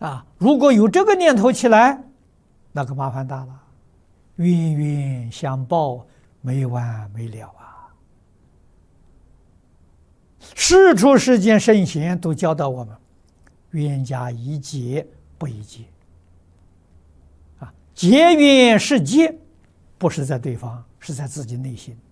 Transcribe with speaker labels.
Speaker 1: 如果有这个念头起来，那个麻烦大了，冤冤相报，没完没了啊！世出世间圣贤都教导我们：冤家宜解不宜结。结冤是结，不是在对方，是在自己内心。